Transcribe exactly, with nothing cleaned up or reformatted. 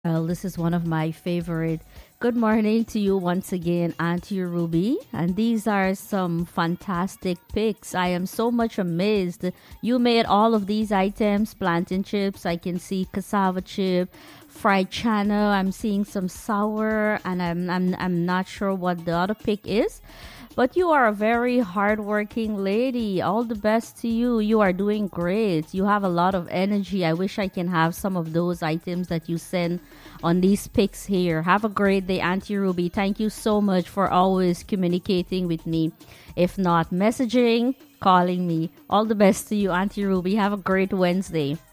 Well, this is one of my favorite. Good morning to you once again, Auntie Ruby. And these are some fantastic picks. I am so much amazed. You made all of these items, plantain chips. I can see cassava chip, fried chana. I'm seeing some sour, and I'm I'm I'm not sure what the other pick is. But you are a very hardworking lady. All the best to you. You are doing great. You have a lot of energy. I wish I can have some of those items that you send on these pics here. Have a great day, Auntie Ruby. Thank you so much for always communicating with me. If not messaging, calling me. All the best to you, Auntie Ruby. Have a great Wednesday.